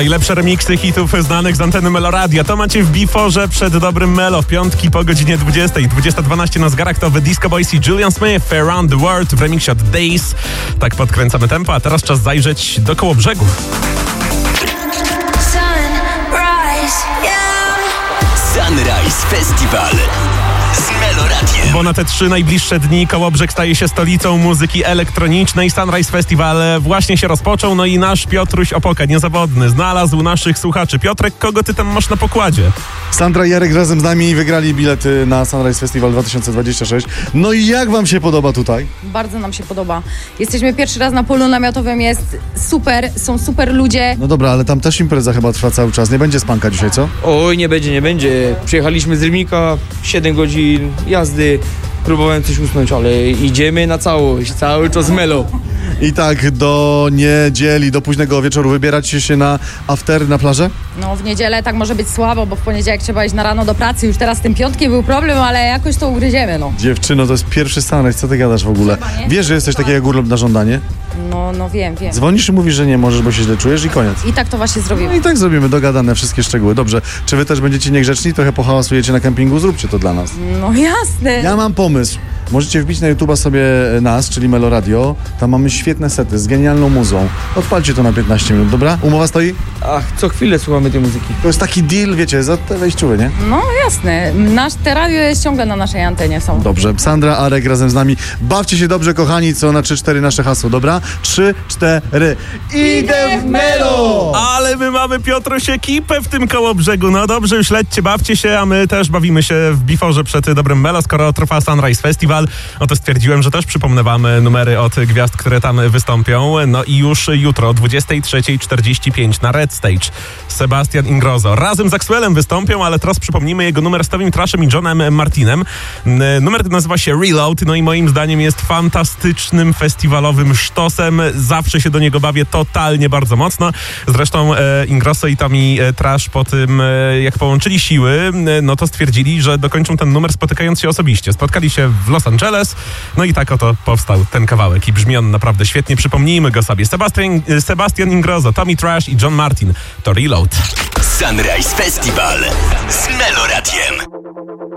Najlepsze remiksy hitów znanych z anteny Meloradia. To macie w Biforze przed dobrym Melo. W piątki po godzinie 20. 20:12 na zegarach to The Disco Boys i Julian Smith Around the World w remiksie od Days. Tak podkręcamy tempo, a teraz czas zajrzeć do Kołobrzegu. Sunrise Festival z Meloradiem. Bo na te 3 najbliższe dni Kołobrzeg staje się stolicą muzyki elektronicznej. Sunrise Festival właśnie się rozpoczął, no i nasz Piotruś Opoka, niezawodny, znalazł naszych słuchaczy. Piotrek, kogo ty tam masz na pokładzie? Sandra i Jarek razem z nami wygrali bilety na Sunrise Festival 2026. No i jak wam się podoba tutaj? Bardzo nam się podoba. Jesteśmy pierwszy raz na polu namiotowym, jest super, są super ludzie. No dobra, ale tam też impreza chyba trwa cały czas. Nie będzie spanka dzisiaj, co? Oj, nie będzie. Przyjechaliśmy z Rybnika, 7 godzin jazdy. Próbowałem coś usnąć, ale idziemy na całość, cały czas melo. I tak do niedzieli, do późnego wieczoru wybieracie się na after na plażę? No w niedzielę tak może być słabo, bo w poniedziałek trzeba iść na rano do pracy. Już teraz z tym piątkiem był problem, ale jakoś to ugryziemy, no. Dziewczyno, to jest pierwszy Sunrise, co ty gadasz w ogóle? Wiesz, że jesteś taki jak urlop na żądanie? No wiem. Dzwonisz i mówisz, że nie możesz, bo się źle czujesz i koniec. I tak to właśnie No zrobimy. i tak zrobimy, dogadane wszystkie szczegóły. Dobrze, czy wy też będziecie niegrzeczni, trochę pohałasujecie na kempingu? Zróbcie to dla nas. No jasne. Ja mam pomysł. Możecie wbić na YouTube'a sobie nas, czyli Meloradio. Tam mamy świetne sety z genialną muzą. Odpalcie to na 15 minut, dobra? Umowa stoi? Ach, co chwilę słuchamy tej muzyki. To jest taki deal, wiecie, za te wejściowe, nie? No jasne. Te radio jest ciągle na naszej antenie są. Dobrze, Sandra, Arek razem z nami. Bawcie się dobrze, kochani, co na 3-4 nasze hasło, dobra? 3, 4. Idę w Melo! Ale my mamy, Piotruś, ekipę w tym Kołobrzegu. No dobrze, już lećcie, bawcie się, a my też bawimy się w Biforze przed dobrym Melo. Skoro trwa Sunrise Festival, no to stwierdziłem, że też przypomnę wam numery od gwiazd, które tam wystąpią. No i już jutro o 23:45 na Red Stage Sebastian Ingrosso razem z Axwellem wystąpią, ale teraz przypomnijmy jego numer z Tomim Trashem i Johnem Martinem. Numer nazywa się Reload, no i moim zdaniem jest fantastycznym festiwalowym sztosem. Zawsze się do niego bawię totalnie bardzo mocno. Zresztą Ingrosso i Tommy Trash po tym, jak połączyli siły, no to stwierdzili, że dokończą ten numer spotykając się osobiście. Spotkali się w Los Angeles, no i tak oto powstał ten kawałek i brzmi on naprawdę świetnie. Przypomnijmy go sobie. Sebastian Ingrosso, Tommy Trash i John Martin to Reload. Sunrise Festival z Meloradiem.